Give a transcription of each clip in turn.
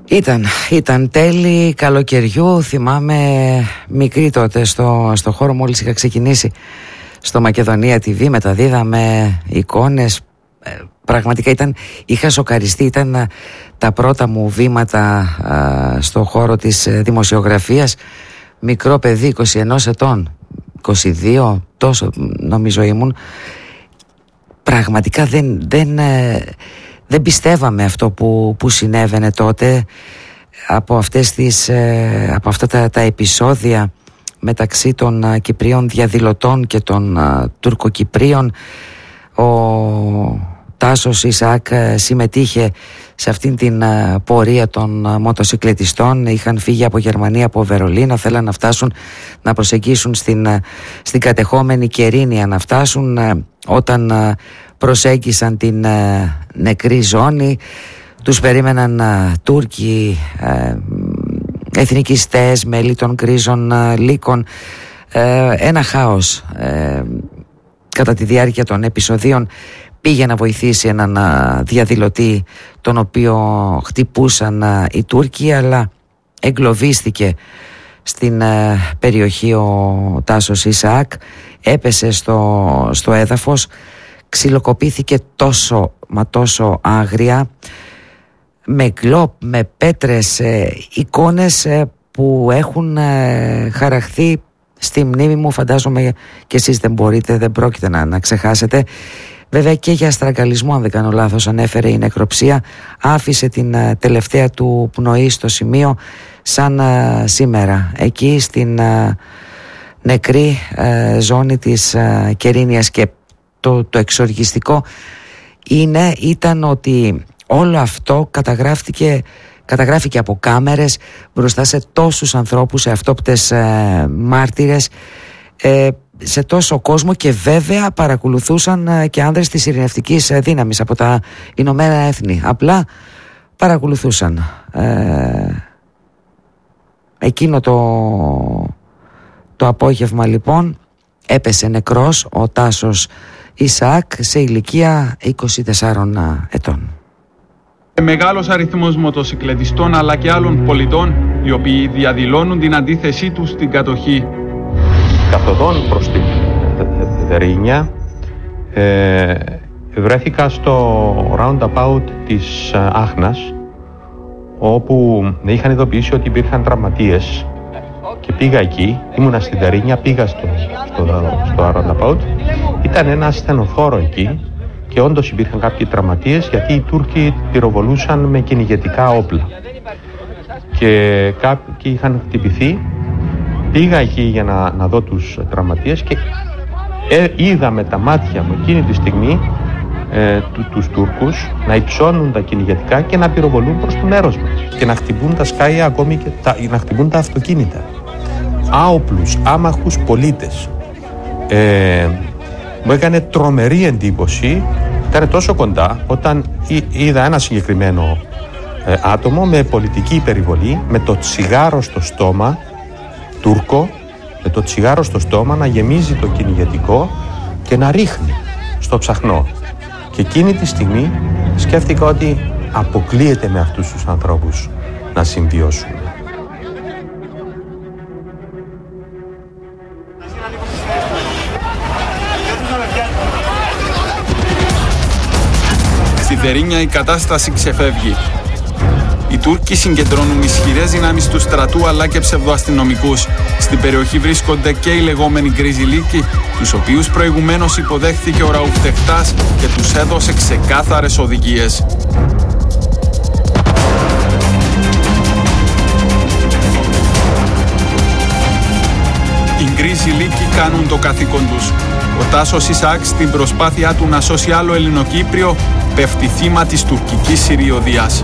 Ήταν τέλη καλοκαιριού. Θυμάμαι μικρή τότε στο χώρο, μόλις είχα ξεκινήσει στο Μακεδονία TV, μεταδίδαμε εικόνες. Πραγματικά είχα σοκαριστεί. Ήταν τα πρώτα μου βήματα στο χώρο της δημοσιογραφίας. Μικρό παιδί, 21 ετών, 22 τόσο νομίζω ήμουν. Πραγματικά δεν πιστεύαμε αυτό που συνέβαινε τότε, από αυτά τα επεισόδια μεταξύ των Κυπρίων διαδηλωτών και των Τουρκοκυπρίων. Ο Τάσος Ισαάκ συμμετείχε σε αυτήν την πορεία των μοτοσυκλετιστών. Είχαν φύγει από Γερμανία, από Βερολίνο, θέλαν να φτάσουν να προσεγγίσουν στην κατεχόμενη Κερίνια, να φτάσουν. Όταν προσέγγισαν την νεκρή ζώνη, τους περίμεναν Τούρκοι εθνικιστές, μέλη των γκρίζων λύκων. Ένα χάος. Κατά τη διάρκεια των επεισοδίων πήγε να βοηθήσει έναν διαδηλωτή, τον οποίο χτυπούσαν οι Τούρκοι, αλλά εγκλωβίστηκε στην περιοχή ο Τάσος Ισαάκ, έπεσε στο έδαφος, ξυλοκοπήθηκε τόσο άγρια, με γκλόπ, με πέτρες, εικόνες που έχουν χαραχθεί στη μνήμη μου. Φαντάζομαι και εσείς δεν πρόκειται να ξεχάσετε. Βέβαια και για στραγγαλισμό, αν δεν κάνω λάθος, ανέφερε η νεκροψία. Άφησε την τελευταία του πνοή στο σημείο σαν σήμερα, εκεί στην νεκρή ζώνη της Κερίνιας. Και το εξοργιστικό ήταν ότι όλο αυτό καταγράφηκε από κάμερες μπροστά σε τόσους ανθρώπους, σε αυτόπτες μάρτυρες, σε τόσο κόσμο, και βέβαια παρακολουθούσαν και άνδρες της ειρηνευτικής δύναμης από τα Ηνωμένα Έθνη. Απλά παρακολουθούσαν. Εκείνο το απόγευμα λοιπόν έπεσε νεκρός ο Τάσος Ισαάκ σε ηλικία 24 ετών. Μεγάλος αριθμός μοτοσυκλετιστών αλλά και άλλων πολιτών, οι οποίοι διαδηλώνουν την αντίθεσή τους στην κατοχή. Καθοδόν προς την Δερίνια βρέθηκα στο roundabout της Άχνας, όπου με είχαν ειδοποιήσει ότι υπήρχαν τραυματίες, και πήγα εκεί. Ήμουνα στην Δερίνια, πήγα στο roundabout. Ήταν ένα ασθενοφόρο εκεί και όντως υπήρχαν κάποιοι τραυματίες, γιατί οι Τούρκοι πυροβολούσαν με κυνηγετικά όπλα και κάποιοι είχαν χτυπηθεί. Πήγα εκεί για να δω τους τραυματίες και είδα με τα μάτια μου εκείνη τη στιγμή τους Τούρκους να υψώνουν τα κυνηγετικά και να πυροβολούν προς το μέρος μας και να χτυπούν τα σκάια, ακόμη και να χτυπούν τα αυτοκίνητα. Άοπλους, άμαχους πολίτες. Μου έκανε τρομερή εντύπωση, ήταν τόσο κοντά, όταν είδα ένα συγκεκριμένο άτομο με πολιτική υπερβολή, με το τσιγάρο στο στόμα, Τούρκο, με το τσιγάρο στο στόμα, να γεμίζει το κυνηγετικό και να ρίχνει στο ψαχνό. Και εκείνη τη στιγμή σκέφτηκα ότι αποκλείεται με αυτούς τους ανθρώπους να συμβιώσουν. Στη Δερίνια η κατάσταση ξεφεύγει. Οι Τούρκοι συγκεντρώνουν ισχυρές δυνάμεις του στρατού αλλά και ψευδοαστυνομικούς. Στην περιοχή βρίσκονται και οι λεγόμενοι γκρίζοι λύκοι, τους οποίους προηγουμένως υποδέχθηκε ο Ραούφ Δεχτάς και τους έδωσε ξεκάθαρες οδηγίες. Οι γκρίζοι λύκοι κάνουν το καθήκον τους. Ο Τάσος Ισαάκ, στην προσπάθειά του να σώσει άλλο Ελληνοκύπριο, πέφτει θύμα της τουρκικής συριωδίας.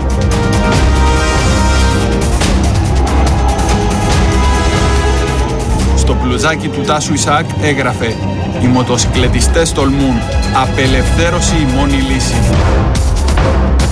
Στο μπλουζάκι του Τάσου Ισαάκ έγραφε «Οι μοτοσυκλετιστές τολμούν. Απελευθέρωση η μόνη λύση».